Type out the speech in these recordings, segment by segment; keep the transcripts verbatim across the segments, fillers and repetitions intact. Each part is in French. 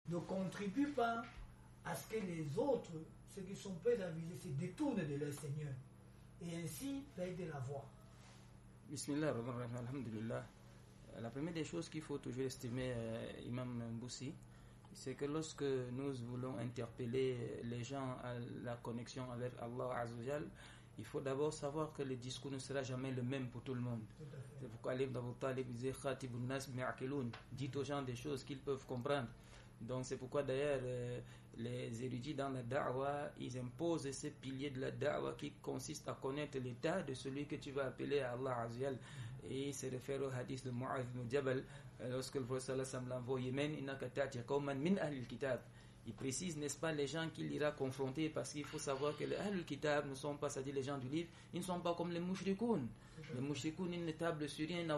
ne contribuent pas à ce que les autres, ceux qui sont peu avisés, se détournent de leur Seigneur et ainsi perdent la voie. Bismillah, alhamdulillah. La première des choses qu'il faut toujours estimer, euh, Imam Boussi, c'est que lorsque nous voulons interpeller les gens à la connexion avec Allah Azzawajal, il faut d'abord savoir que le discours ne sera jamais le même pour tout le monde. C'est pourquoi Ali ibn Abi Talib disait Khatibun nas bi'aqilun, dites aux gens des choses qu'ils peuvent comprendre. Donc c'est pourquoi d'ailleurs euh, les érudits dans la da'wa, ils imposent ces piliers de la da'wa qui consistent à connaître l'état de celui que tu vas appeler à Allah Azzawajal. Et il se réfère au hadith de Mu'adh ibn Jabal, euh, lorsque le prophète sallallahu alayhi wa sallam l'envoie au Yémen, innaka ta'ti qawman min ahli al-kitab. Il précise, n'est-ce pas, les gens qu'il ira confronter, parce qu'il faut savoir que les Ahlul Kitab ne sont pas, c'est-à-dire les gens du livre, ils ne sont pas comme les Mushrikoun. Les Mushrikoun, ils ne tablent sur rien.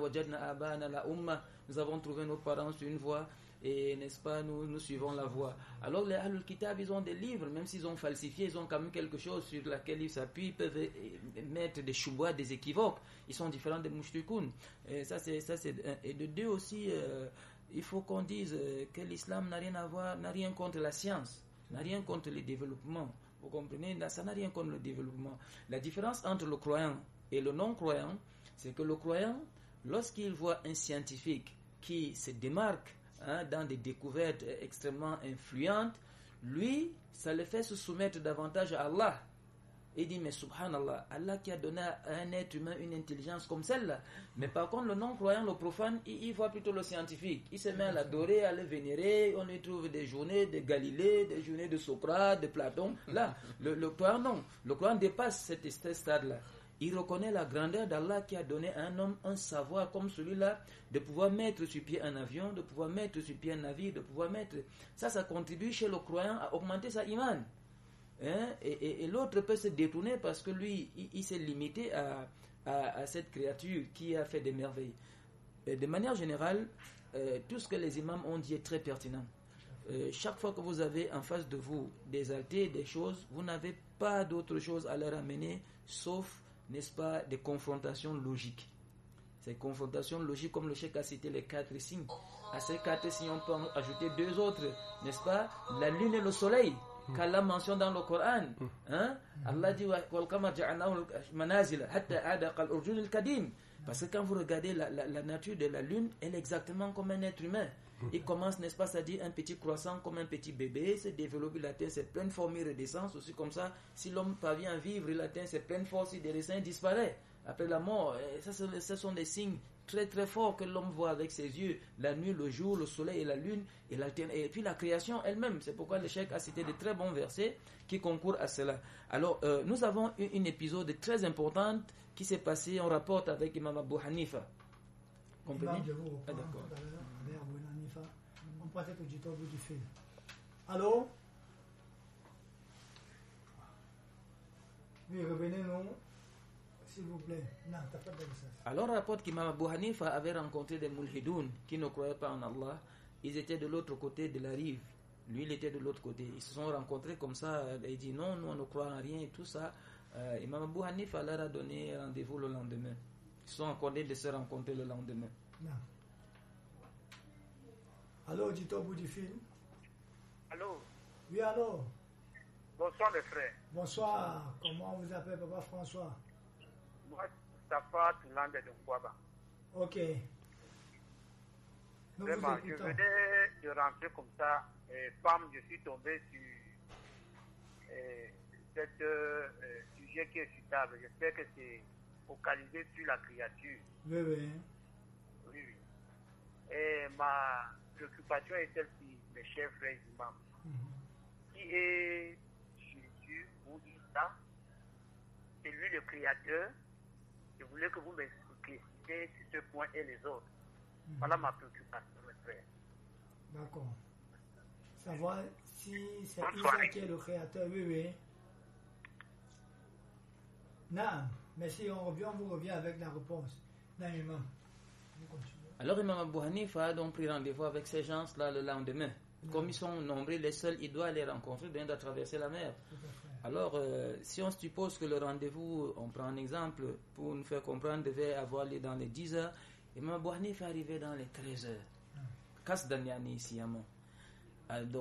Nous avons trouvé nos parents sur une voie, et n'est-ce pas, nous, nous suivons la voie. Alors les Ahlul Kitab, ils ont des livres, même s'ils ont falsifié, ils ont quand même quelque chose sur laquelle ils s'appuient, ils peuvent mettre des choubouas, des équivoques. Ils sont différents des Mushrikoun. Et ça, c'est, ça, c'est, et de deux aussi, euh, il faut qu'on dise que l'islam n'a rien à voir, n'a rien contre la science, n'a rien contre le développement. Vous comprenez? Ça n'a rien contre le développement. La différence entre le croyant et le non-croyant, c'est que le croyant, lorsqu'il voit un scientifique qui se démarque hein, dans des découvertes extrêmement influentes, lui, ça le fait se soumettre davantage à Allah. Il dit, mais subhanallah, Allah qui a donné à un être humain une intelligence comme celle-là. Mais par contre, le non-croyant, le profane, il, il voit plutôt le scientifique. Il se met à l'adorer, à le vénérer. On y trouve des journées de Galilée, des journées de Socrate, de Platon. Là, le, le croyant, non. Le croyant dépasse cet, cet stade-là. Il reconnaît la grandeur d'Allah qui a donné à un homme un savoir comme celui-là, de pouvoir mettre sur pied un avion, de pouvoir mettre sur pied un navire, de pouvoir mettre... Ça, ça contribue chez le croyant à augmenter sa iman. Hein? Et, et, et l'autre peut se détourner parce que lui, il, il s'est limité à, à, à cette créature qui a fait des merveilles. Et de manière générale, euh, tout ce que les imams ont dit est très pertinent. Euh, chaque fois que vous avez en face de vous des athées, des choses, vous n'avez pas d'autre chose à leur amener, sauf, n'est-ce pas, des confrontations logiques. Ces confrontations logiques, comme le cheikh a cité les quatre signes. À ces quatre signes, on peut en ajouter deux autres, n'est-ce pas? La lune et le soleil. qu'Allah mentionne dans le Coran. Hein? Allah dit parce que quand vous regardez la, la, la nature de la lune, elle est exactement comme un être humain. Il commence, n'est-ce pas, c'est-à-dire un petit croissant comme un petit bébé, se développe, il atteint ses pleines formes, il redescend, aussi comme ça. Si l'homme parvient à vivre, il atteint ses pleines forces, il descend, il disparaît. Après la mort, ça, ce sont des signes très très forts que l'homme voit avec ses yeux, la nuit, le jour, le soleil et la lune, et, et puis la création elle-même. C'est pourquoi le cheikh a cité de très bons versets qui concourent à cela. Alors, euh, nous avons eu un épisode très important qui s'est passé en rapport avec Imam Abu Hanifa. Comprenez? Ah, d'accord. On passe au du bout du fil. Alors, oui, revenez-nous. S'il vous plaît. Non, t'as pas de ça. Alors, rapporte qu'Imam Abu Hanifa avait rencontré des mulhidoun qui ne croyaient pas en Allah. Ils étaient de l'autre côté de la rive. Lui, il était de l'autre côté. Ils se sont rencontrés comme ça. Il dit non, nous, on ne croit en rien et tout ça. Euh, Imam Abu Hanifa leur a donné rendez-vous le lendemain. Ils sont accordés de se rencontrer le lendemain. Non. Allô, dites au bout du fil. Allô. Oui, allô. Bonsoir, mes frères. Bonsoir. Comment vous appelez, Papa François? Moi, Safa Tulande de Kwaba. Ok. Nous Vraiment, je venais de rentrer comme ça. Et bam, je suis tombé sur euh, cet euh, sujet qui est citable. J'espère que c'est focalisé sur la créature. Oui, oui. Oui, oui. Et ma préoccupation est celle-ci, mes chers frères imams. Mm-hmm. Qui est Jésus ou Isa? C'est lui le créateur. Je voulais que vous m'expliquiez sur ce point et les autres. Mm-hmm. Voilà ma préoccupation, mes frères. D'accord. Savoir si c'est Isa qui est le créateur, oui, oui. Non, mais si on revient, on vous revient avec la réponse. Non, imam. Alors Imam Abu Hanifa a donc pris rendez-vous avec ces gens-là le lendemain. Non. Comme ils sont nombreux, les seuls, il doit les rencontrer, il doit traverser la mer. Alors, euh, si on suppose que le rendez-vous, on prend un exemple, pour nous faire comprendre, devait avoir lieu dans les dix heures, Imam Abu Hanifa est arrivé dans les treize heures. Kas Danyani ici,